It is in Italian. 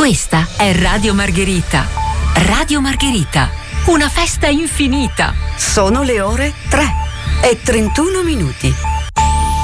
Questa è Radio Margherita. Radio Margherita, una festa infinita. Sono le ore 3:31.